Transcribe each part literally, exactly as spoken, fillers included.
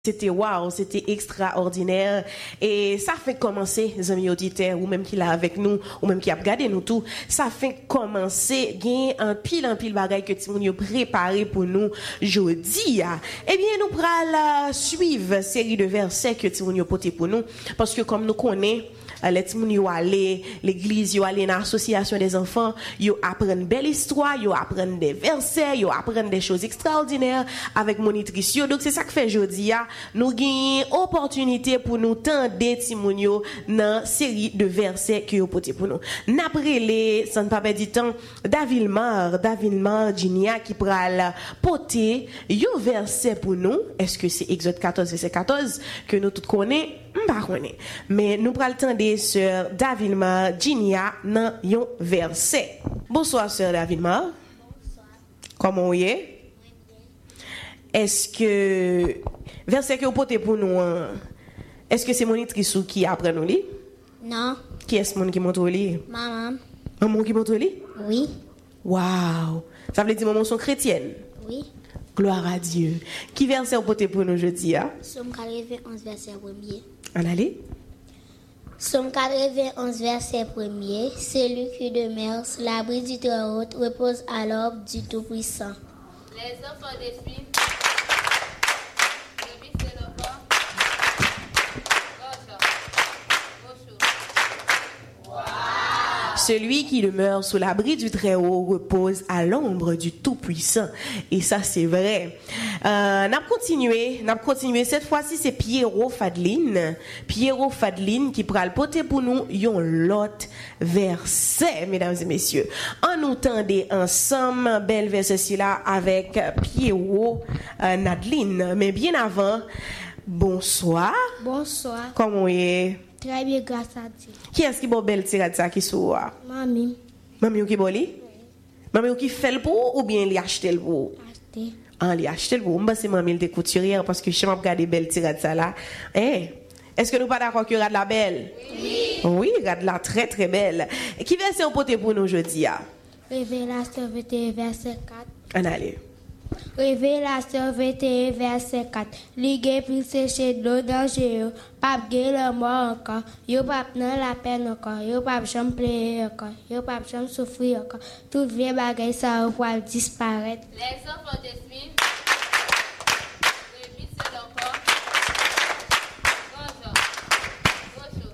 C'était wow, c'était extraordinaire. Et ça fait commencer, les amis auditeurs, ou même qui là avec nous, ou même qui a regardé nous tout, ça fait commencer, gain un pile, un pile bagaille que Timoun a préparé pour nous jeudi. Eh bien, nous pral suivre série de versets que Timoun a porté pour nous, parce que comme nous connaissons, les Timoun yo aller l'église, yo aller dans l'association des enfants, yo apprennent belle histoire, yo apprennent des versets, yo apprennent des choses extraordinaires avec monitrice. Donc c'est ça que fait jeudi. Nous gagnons opportunité pour nous tendre Timoun yo dans série de versets que yo porté pour nous. N'après les sans pas perdre du temps, David Mar, David Mar Ginia qui pral porter yo verset pour nous. Est-ce que c'est Exode quatorze verset quatorze que nous tous connaissons? M'pa connaît. Mais nous pral tendre sœur David Mar Ginia dans yon verset. Bonsoir sœur David Mar. Bonsoir. Comment vous êtes? Est-ce que verset que vous portez pour nous, est-ce que c'est monitrice qui apprend nous lire? Non. Qui est-ce monde qui montre lire? Maman. Maman qui montre lire? Oui. Waouh. Ça veut dire maman sont chrétiennes? Oui. Gloire à Dieu. Qui verset vous portez pour nous jeudi? Somme quatre-vingt-onze verset premier. En allez? Somme quatre-vingt-onze verset premier. Celui qui demeure sous l'abri du Très-Haut repose à l'ombre du Tout-Puissant. Les enfants d'esprit. Celui qui demeure sous l'abri du Très-Haut repose à l'ombre du Tout-Puissant. Et ça, c'est vrai. Euh, n'a continué, n'a continué. Cette fois-ci, c'est Pierrot Fadline. Pierrot Fadline qui pourra le porter pour nous yon l'autre verset, mesdames et messieurs. En nous tendez ensemble, bel verset là avec Pierrot euh, Nadline. Mais bien avant, bonsoir. Bonsoir. Comment est? Très bien, grâce à Dieu. Qui est-ce qui boit belle tirade ça qui soua? Mamie. Mamie ou qui boli? Oui. Mamie ou qui fait le pour ou bien li achète le pour? Acheter. Ah, li achète le pour. Moi c'est mamie de couturière parce que je m'ai regardé belle tirade ça là. Eh, est-ce que nous pas d'accord que regarde la belle? Oui. Oui, regarde la très très belle. Qui verset au poté pour nous aujourd'hui? Révélation vingt et un verset quatre. En allez. Révélation vingt et un verset quatre. Ligue pour sécher de l'eau dans le pas gagner le mort encore. Yo pas dans la peine encore. Yo pas jamais pleurer encore. Yo pas jamais souffrir encore. Tout vieux bagay ça va disparaître. Les enfants d'esprit. Révisez encore. Bonjour. Bonjour.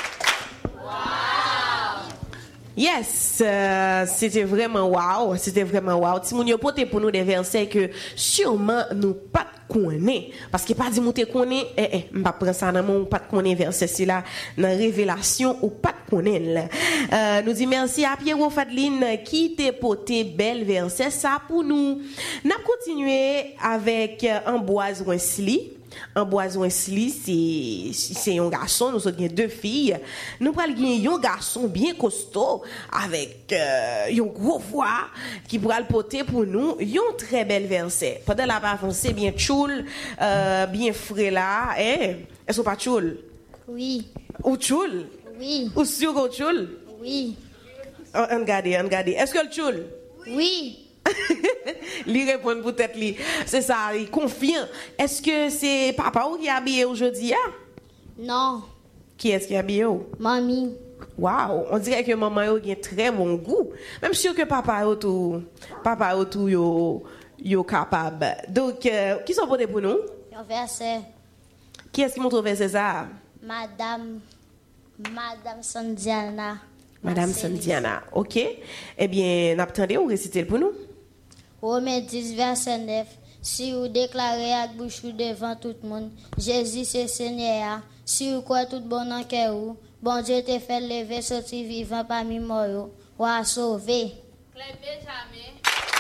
Wow. Yes, euh, c'était vraiment wow, c'était vraiment wow. Timoun yo pote pour nous des versets que sûrement nous pas connaît parce que pas dit monter connaît eh eh m'pas prendre ça dans mon pas connaît verset c'est là dans révélation ou pas connaît. Euh, nous dit merci à Pierrot Fadline qui t'a porté belle verset ça pour nous. N'a continuer avec Amboise Wesley. Amboise Wesley, c'est c'est un garçon, nous avons deux filles. Nous pral gagner un garçon bien costaud avec euh, une gros voix qui pourra le porter pour nous un très bel verset. Pendant la avancée bien choul, euh, bien frais là, eh, est-ce pas choul? Oui. Ou choul? Oui. Ou sûr que choul? Oui. On regarde, on regarde. Est-ce que le choul? Oui. Lui répond peut-être lui. C'est ça, il est confiant. Est-ce que c'est papa ou qui est habillé aujourd'hui? Hein? Non. Qui est-ce qui est habillé? Mamie. Waouh, on dirait que maman a un très bon goût. Même sûr que papa a tout, papa a tout yo, yo capable. Donc, euh, qui sont votés pour nous? Un verset. Qui est-ce qui montre verset ça? Madame, Madame Sandiana. Madame Sandiana, ok. Eh bien, n'attendez ou récitez pour nous? Romains dix, verset neuf. Si vous déclarez à bouche devant tout le monde, Jésus c'est Seigneur, si vous croyez tout bon en cœur, bon Dieu te fait lever, sortir vivant parmi morts, ou à sauver. Clé Benjamin.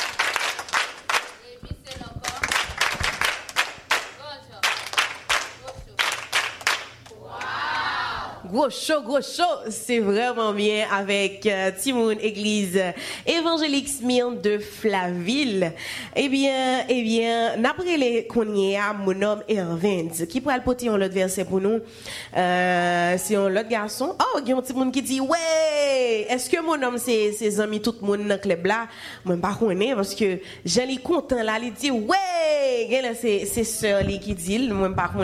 Révisez encore. Bonjour. Bonjour. Wow. gros show, gros show. C'est vraiment bien avec euh, Timoun Église évangélique Smyrne de Flaville. Eh bien, eh bien, n'après les qu'on a mon homme Ervin qui pourrait le porter un autre verset pour nous. Euh, c'est un autre garçon. Oh, il y a un petit monde qui dit ouais, est-ce que mon homme c'est ses amis tout le monde dans le club là? Moi pas connais parce que j'ai les content là, il dit ouais, c'est c'est sœur qui dit, moi pas